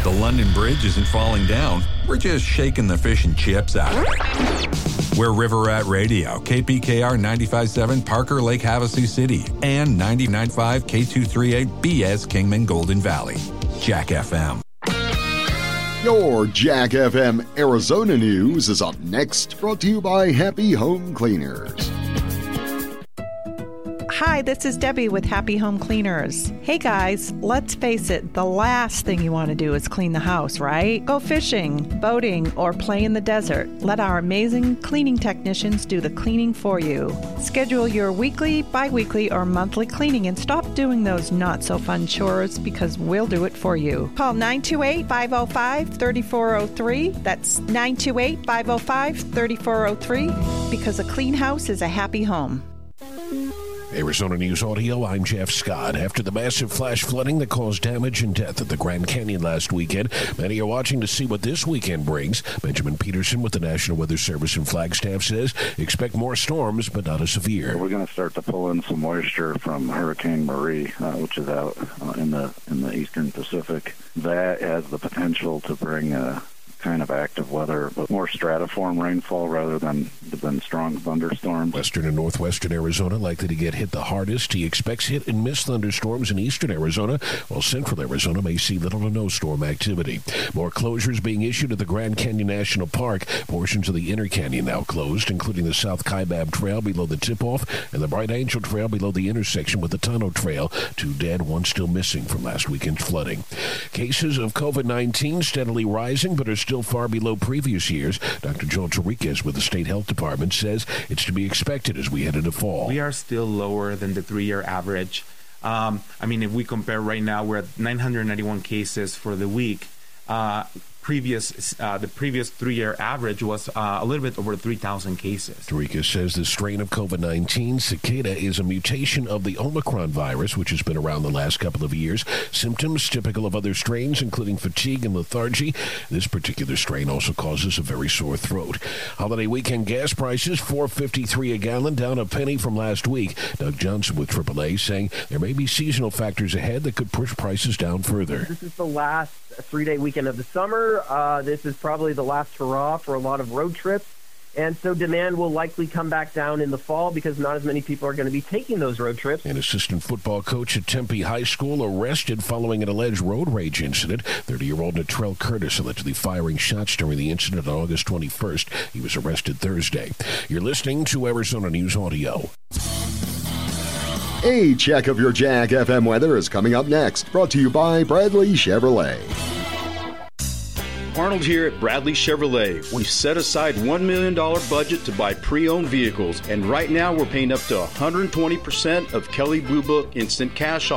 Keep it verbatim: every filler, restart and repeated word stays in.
The London Bridge isn't falling down. We're just shaking the fish and chips out of it. We're River Rat Radio, K P K R ninety-five point seven Parker Lake Havasu City, and ninety-nine point five K two thirty-eight B S Kingman Golden Valley. Jack F M. Your Jack F M Arizona News is up next, brought to you by Happy Home Cleaners. Hi, this is Debbie with Happy Home Cleaners. Hey guys, let's face it, the last thing you want to do is clean the house, right? Go fishing, boating, or play in the desert. Let our amazing cleaning technicians do the cleaning for you. Schedule your weekly, bi-weekly, or monthly cleaning and stop doing those not-so-fun chores because we'll do it for you. Call nine two eight, five oh five, three four oh three. That's nine two eight, five oh five, three four oh three because a clean house is a happy home. Arizona News Audio, I'm Jeff Scott. After the massive flash flooding that caused damage and death at the Grand Canyon last weekend, many are watching to see what this weekend brings. Benjamin Peterson with the National Weather Service in Flagstaff says, expect more storms, but not as severe. We're going to start to pull in some moisture from Hurricane Marie, uh, which is out uh, in the in the eastern Pacific. That has the potential to bring a kind of active weather, but more stratiform rainfall rather than than strong thunderstorms. Western and northwestern Arizona likely to get hit the hardest. He expects hit and miss thunderstorms in eastern Arizona, while central Arizona may see little to no storm activity. More closures being issued at the Grand Canyon National Park. Portions of the Inner Canyon now closed, including the South Kaibab Trail below the tip-off and the Bright Angel Trail below the intersection with the Tano Trail. Two dead, one still missing from last weekend's flooding. Cases of COVID nineteen steadily rising, but are still far below previous years. Doctor Joel Chiriquez with the State Health Department says it's to be expected as we head into fall. We are still lower than the three-year average. Um, I mean, if we compare right now, we're at nine hundred ninety-one cases for the week. Uh, previous, uh, the previous three-year average was uh, a little bit over three thousand cases. Chiriquez says the strain of COVID nineteen, Cicada, is a mutation of the Omicron virus, which has been around the last couple of years. Symptoms typical of other strains, including fatigue and lethargy. This particular strain also causes a very sore throat. Holiday weekend gas prices, four fifty-three a gallon, down a penny from last week. Doug Johnson with triple A saying there may be seasonal factors ahead that could push prices down further. This is the last three-day weekend of the summer. Uh, this is probably the last hurrah for a lot of road trips. And so demand will likely come back down in the fall because not as many people are going to be taking those road trips. An assistant football coach at Tempe High School arrested following an alleged road rage incident. thirty-year-old Natrell Curtis allegedly firing shots during the incident on August twenty-first. He was arrested Thursday. You're listening to Arizona News Audio. A check of your Jack F M weather is coming up next, brought to you by Bradley Chevrolet. Arnold here at Bradley Chevrolet. We've set aside one million dollars budget to buy pre-owned vehicles, and right now we're paying up to one hundred twenty percent of Kelley Blue Book Instant Cash